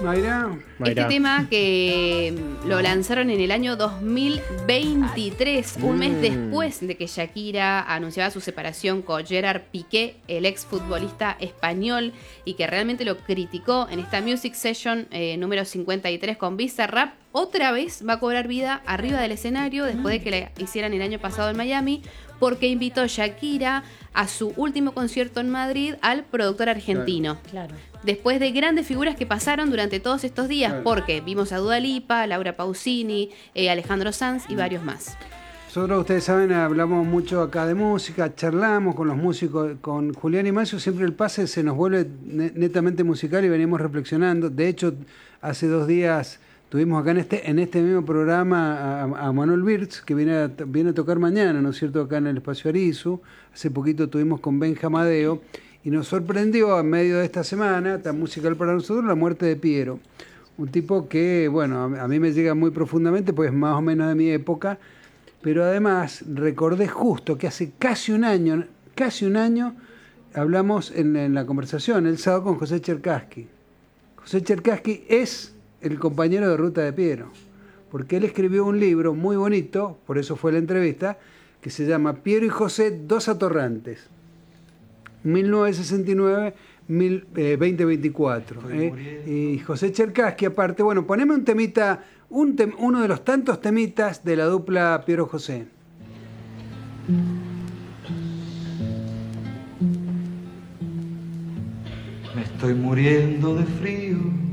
Mayra. Este tema que lo lanzaron en el año 2023, un mes después de que Shakira anunciaba su separación con Gerard Piqué, el exfutbolista español, y que realmente lo criticó en esta Music Session número 53 con Bizarrap. Otra vez va a cobrar vida arriba del escenario después de que la hicieran el año pasado en Miami, porque invitó Shakira a su último concierto en Madrid al productor argentino. Claro. Después de grandes figuras que pasaron durante todos estos días, porque vimos a Dua Lipa, Laura Pausini, Alejandro Sanz y varios más. Nosotros, ustedes saben, hablamos mucho acá de música, charlamos con los músicos, con Julián y Macio, siempre el pase se nos vuelve netamente musical y venimos reflexionando. De hecho, hace 2 días tuvimos acá en este mismo programa a Manuel Wirtz, que viene a tocar mañana, ¿no es cierto?, acá en el Espacio Arizu. Hace poquito tuvimos con Benja Amadeo y nos sorprendió en medio de esta semana, tan musical para nosotros, la muerte de Piero. Un tipo que, bueno, a mí me llega muy profundamente, pues más o menos de mi época, pero además recordé justo que hace casi un año, hablamos en la conversación el sábado con José Cherkassky. José Cherkassky es el compañero de ruta de Piero, porque él escribió un libro muy bonito, por eso fue la entrevista, que se llama Piero y José, dos atorrantes, 1969-2024. Y José Cherkassky, aparte, bueno, poneme un temita, uno de los tantos temitas de la dupla Piero José. Me estoy muriendo de frío